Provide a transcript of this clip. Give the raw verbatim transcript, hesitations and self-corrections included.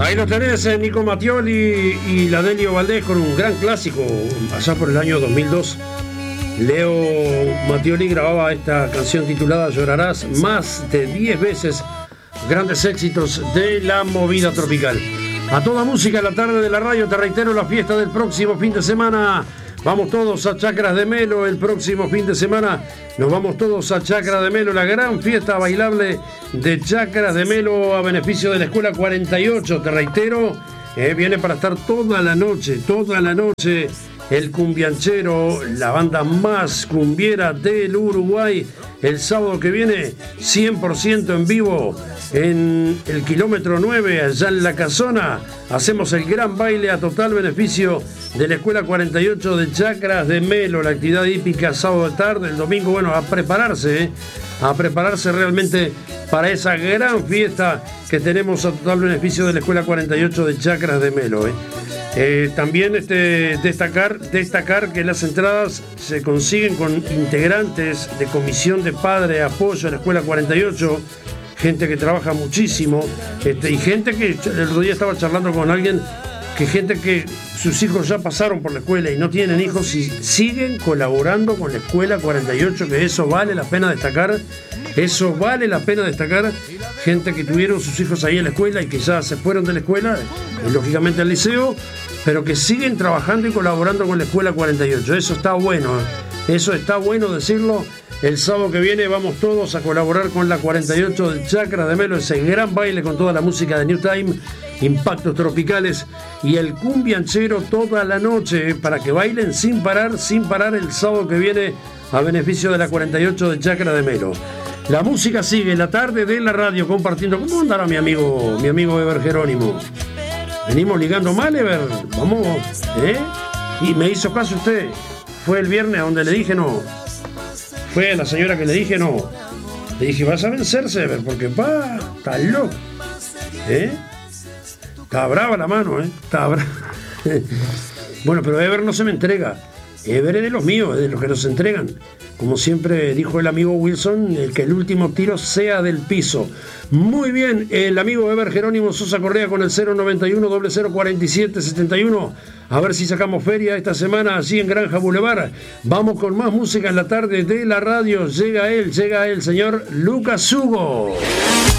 Ahí lo tenés, eh, Nico Mattioli y la Delio Valdés con un gran clásico allá por el año dos mil dos. Leo Mattioli grababa esta canción titulada Llorarás más de diez veces. Grandes éxitos de la movida tropical. A toda música en la tarde de la radio, te reitero la fiesta del próximo fin de semana. Vamos todos a Chacras de Melo el próximo fin de semana. Nos vamos todos a Chacras de Melo, la gran fiesta bailable de Chacras de Melo a beneficio de la Escuela cuarenta y ocho. Te reitero, eh, viene para estar toda la noche, toda la noche el Cumbianchero, la banda más cumbiera del Uruguay. El sábado que viene, cien por ciento en vivo en el kilómetro nueve, allá en La Casona. Hacemos el gran baile a total beneficio de la Escuela cuarenta y ocho de Chacras de Melo. La actividad hípica sábado de tarde, el domingo, bueno, a prepararse, ¿eh? a prepararse realmente para esa gran fiesta que tenemos a total beneficio de la Escuela cuarenta y ocho de Chacras de Melo. ¿eh? Eh, también este, destacar, destacar que las entradas se consiguen con integrantes de comisión de padre apoyo a la Escuela cuarenta y ocho, gente que trabaja muchísimo, este, y gente que el otro día estaba charlando con alguien, que gente que sus hijos ya pasaron por la escuela y no tienen hijos y siguen colaborando con la Escuela cuarenta y ocho, que eso vale la pena destacar, eso vale la pena destacar, gente que tuvieron sus hijos ahí en la escuela y que ya se fueron de la escuela, y lógicamente al liceo, pero que siguen trabajando y colaborando con la Escuela cuarenta y ocho, eso está bueno, eso está bueno decirlo. El sábado que viene vamos todos a colaborar con la cuarenta y ocho de Chacras de Melo, ese gran baile con toda la música de New Time, impactos tropicales y el cumbianchero toda la noche, para que bailen sin parar, sin parar el sábado que viene a beneficio de la cuarenta y ocho de Chacras de Melo. La música sigue, la tarde de la radio compartiendo. ¿Cómo andará mi amigo, mi amigo Ever Jerónimo? Venimos ligando mal, Ever, vamos, ¿eh? Y me hizo caso usted, fue el viernes donde le dije no. Fue a la señora que le dije no. Le dije, vas a vencerse, Ever, porque pa, está loco. ¿Eh? Está brava la mano, ¿eh? Está brava. Bueno, pero Ever no se me entrega. Ever es de los míos, es de los que nos entregan. Como siempre dijo el amigo Wilson, el que el último tiro sea del piso. Muy bien, el amigo Ever Jerónimo Sosa Correa con el cero noventa y uno, cero cero cuarenta y siete setenta y uno. A ver si sacamos feria esta semana allí en Granja Boulevard. Vamos con más música en la tarde de la radio. Llega él, llega el señor Lucas Hugo.